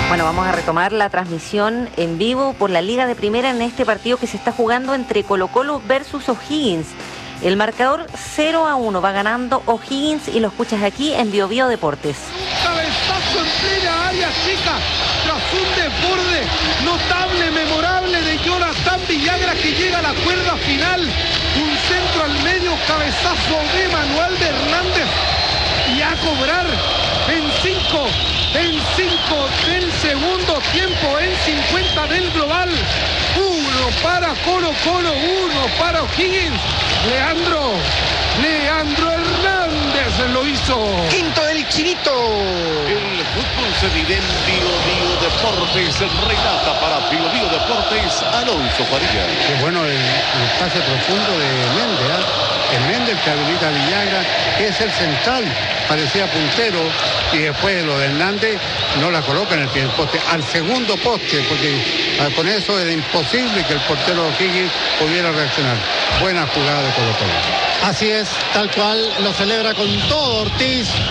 Bueno, vamos a retomar la transmisión en vivo por la Liga de Primera en este partido que se está jugando entre Colo-Colo versus O'Higgins. El marcador 0-1, va ganando O'Higgins y lo escuchas aquí en Bio Bio Deportes. Un cabezazo en plena área chica, tras un desborde notable, memorable de Jonathan Villagra que llega a la cuerda final. Un centro al medio, cabezazo de Manuel de Hernández y a cobrar en 5 del segundo tiempo, en 50 del global. 1 para Colo-Colo, 1 para O'Higgins. Leandro Hernández lo hizo. Quinto del Chinito. El fútbol se vive en Bio Bio Deportes. Relata para Bio Bio Deportes Alonso Faría. Qué bueno el pase profundo de Méndez, El Méndez que habilita a Villagra, que es el central, parecía puntero, y después lo de Hernández no la coloca en el primer poste, al segundo poste, porque con eso era imposible que el portero O'Higgins pudiera reaccionar. Buena jugada de Colo-Colo. Así es, tal cual lo celebra con todo Ortiz.